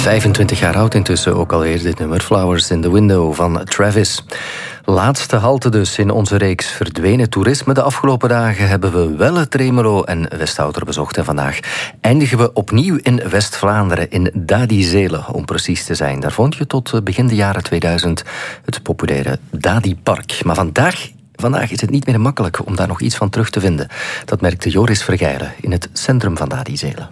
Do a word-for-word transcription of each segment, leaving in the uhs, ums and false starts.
vijfentwintig jaar oud intussen, ook alweer dit nummer Flowers in the Window van Travis. Laatste halte dus in onze reeks Verdwenen Toerisme. De afgelopen dagen hebben we Welle, Tremelo en Westhouten bezocht. En vandaag eindigen we opnieuw in West-Vlaanderen, in Dadi-Zelen om precies te zijn. Daar vond je tot begin de jaren tweeduizend het populaire Dadi-park. Maar vandaag... Vandaag is het niet meer makkelijk om daar nog iets van terug te vinden. Dat merkte Joris Vergeilen in het centrum van Dadi-Zelen.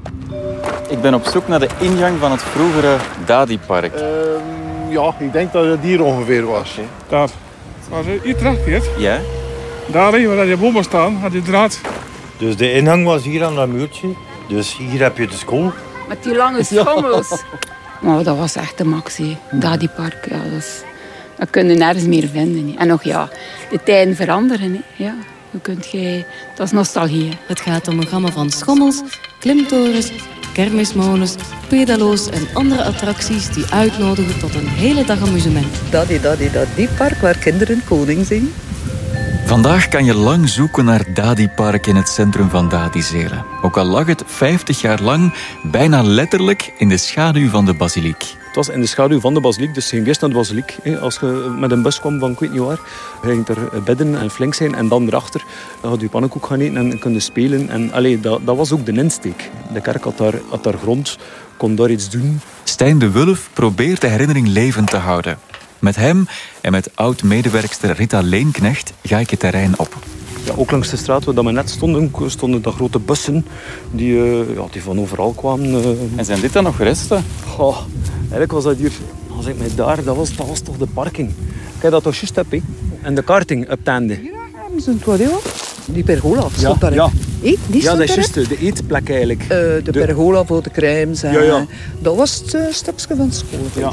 Ik ben op zoek naar de ingang van het vroegere Dadi-park. Uh, ja, ik denk dat het hier ongeveer was. Okay. Daar. Als je hier terugkeert, ja? daar waar je bomen staan, had je draad. Dus de ingang was hier aan dat muurtje. Dus hier heb je de school. Met die lange schommels. Maar dat was echt de max, Dadi-park. Ja, dat is... Dat kun je nergens meer vinden. En nog ja, de tijden veranderen. Ja, hoe kunt jij... Dat is nostalgie. Het gaat om een gamma van schommels, klimtorens, kermismolens, pedalo's en andere attracties die uitnodigen tot een hele dag amusement. Dadi, Dadi, Dadi-park waar kinderen koning zijn. Vandaag kan je lang zoeken naar Dadi-park in het centrum van Dadi-Zelen. Ook al lag het vijftig jaar lang bijna letterlijk in de schaduw van de basiliek. Het was in de schaduw van de basiliek, dus je ging eerst naar de basiliek. Als je met een bus kwam van ik weet niet waar, je ging er bidden en flink zijn. En dan erachter dan had je pannenkoek gaan eten en kunnen spelen. En allee, dat, dat was ook de insteek. De kerk had daar, had daar grond, kon daar iets doen. Stijn de Wulf probeert de herinnering levend te houden. Met hem en met oud-medewerkster Rita Leenknecht ga ik het terrein op. Ja, ook langs de straat waar we net stonden, stonden de grote bussen die, uh, ja, die van overal kwamen. Uh. En zijn dit dan nog resten? Oh, eigenlijk was dat hier, als ik mij daar, dat was, dat was toch de parking. Kijk, dat toch juist heb, he? En de karting op het einde. Hier hebben ze een toilet. Die pergola stond ja, daar. Ja, Eet, die ja dat is juist de eetplek eigenlijk. Uh, de, de pergola voor de crèmes. En, ja, ja. Dat was het uh, stukje van school. Ja.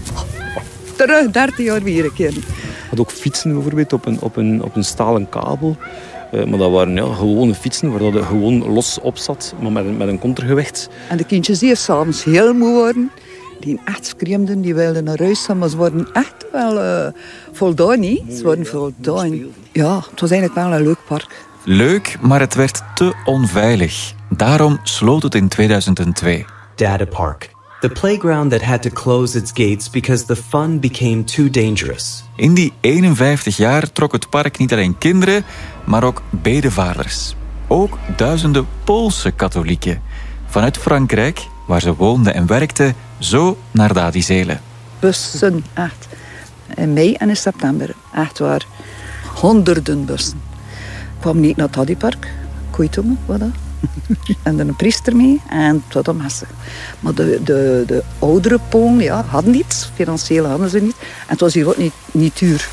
Terug, dertien jaar weer een keer. Ik had ook fietsen bijvoorbeeld op een, op een, op een stalen kabel. Uh, maar dat waren ja, gewone fietsen waar dat gewoon los op zat, maar met een, met een contragewicht. En de kindjes die s'avonds heel moe waren, die echt schreeuwden, die wilden naar huis gaan, maar ze worden echt wel uh, voldaan, niet? Ze worden voldaan. Ja, het was eigenlijk wel een leuk park. Leuk, maar het werd te onveilig. Daarom sloot het in tweeduizend twee. Dadi Park. The playground that had to close its gates because the fun became too dangerous. In die eenenvijftig jaar trok het park niet alleen kinderen, maar ook bedevaarders. Ook duizenden Poolse katholieken. Vanuit Frankrijk, waar ze woonden en werkten, zo naar Dadi-Zelen. Bussen, echt. In mei en in september. Echt waar. Honderden bussen. Ik kwam niet naar het Dadi-park. Koeitongen, wat dat? En er een priester mee en het was messen. Maar de, de, de oudere Polen ja, hadden niets. Financieel hadden ze niet. En het was hier ook niet, niet duur.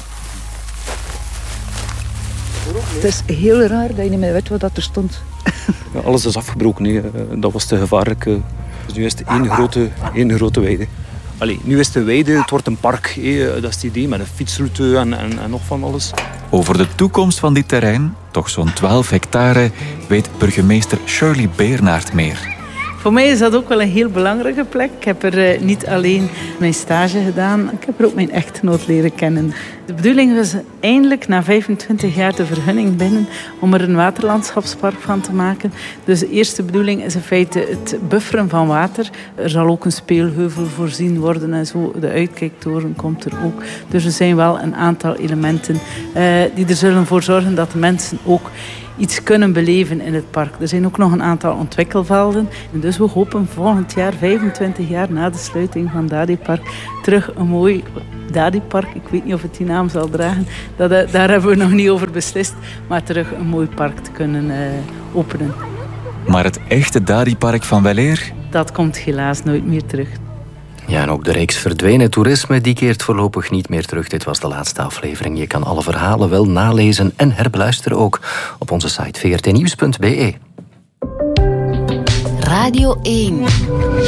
Het is heel raar dat je niet meer weet wat er stond. Ja, alles is afgebroken. He. Dat was te gevaarlijk. Dus nu is het één grote, één grote weide. Allee, nu is het een weide, het wordt een park. He. Dat is het idee, met een fietsroute en, en, en nog van alles. Over de toekomst van dit terrein, toch zo'n twaalf hectare, weet burgemeester Shirley Beernaert meer. Voor mij is dat ook wel een heel belangrijke plek. Ik heb er niet alleen mijn stage gedaan, ik heb er ook mijn echtgenoot leren kennen. De bedoeling was eindelijk na vijfentwintig jaar de vergunning binnen om er een waterlandschapspark van te maken. Dus de eerste bedoeling is in feite het bufferen van water. Er zal ook een speelheuvel voorzien worden en zo. De uitkijktoren komt er ook. Dus er zijn wel een aantal elementen uh, die er zullen voor zorgen dat de mensen ook iets kunnen beleven in het park. Er zijn ook nog een aantal ontwikkelvelden. En dus we hopen volgend jaar, vijfentwintig jaar na de sluiting van Dadi-park, terug een mooi Dadi-park. Ik weet niet of het die naam zal dragen. Dat, daar hebben we nog niet over beslist. Maar terug een mooi park te kunnen uh, openen. Maar het echte Dadi-park van weleer? Dat komt helaas nooit meer terug. Ja, en ook de reeks Verdwenen Toerisme, die keert voorlopig niet meer terug. Dit was de laatste aflevering. Je kan alle verhalen wel nalezen en herbeluisteren ook op onze site v r t nieuws punt b e. Radio één.